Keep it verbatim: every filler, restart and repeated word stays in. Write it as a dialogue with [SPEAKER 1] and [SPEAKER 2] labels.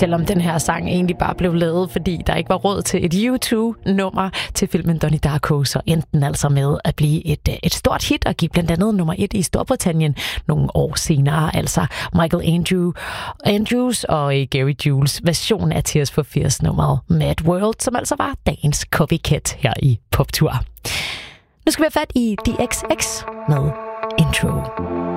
[SPEAKER 1] selvom den her sang egentlig bare blev lavet, fordi der ikke var råd til et U to-nummer til filmen Donnie Darko, så endte den altså med at blive et, et stort hit og give blandt andet nummer et i Storbritannien nogle år senere. Altså Michael Andrew, Andrews og Gary Jules version af Tears for Fears-nummeret Mad World, som altså var dagens copycat her i Poptur. Nu skal vi have fat i The X X med Intro.